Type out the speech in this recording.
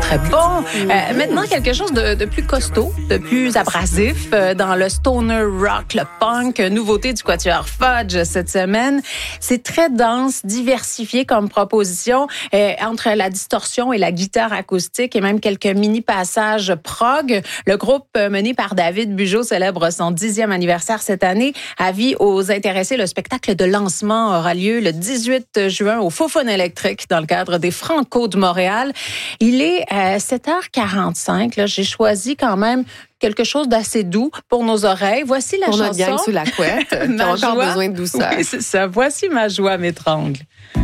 très bon. Maintenant, quelque chose de plus costaud, de plus abrasif dans le stoner rock, le punk, nouveauté du Quatuor Fudge cette semaine. C'est très dense, diversifié comme proposition, entre la distorsion et la guitare acoustique et même quelques mini-passages prog. Le groupe mené par David Bugeaud célèbre son 10e anniversaire cette année. Avis aux intéressés, le spectacle de lancement aura lieu le 18 juin au Faux-Fun électrique dans le cadre des Franco de Montréal. Il est 7h45. Là, j'ai choisi quand même quelque chose d'assez doux pour nos oreilles. Voici la chanson. Pour notre gang sous la couette, qui a encore besoin de douceur. Oui, c'est ça. Voici ma joie m'étrangle.